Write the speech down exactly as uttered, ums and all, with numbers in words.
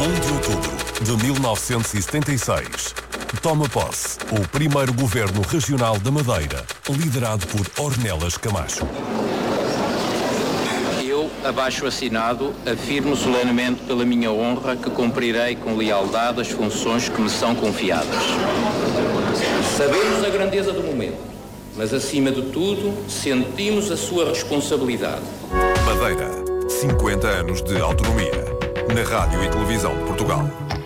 um de outubro de mil novecentos e setenta e seis. Toma posse o primeiro governo regional da Madeira, liderado por Ornelas Camacho. Eu, abaixo assinado, afirmo solenemente pela minha honra que cumprirei com lealdade as funções que me são confiadas. Sabemos a grandeza do momento, mas acima de tudo, sentimos a sua responsabilidade. Madeira, cinquenta anos de autonomia. Na Rádio e Televisão de Portugal.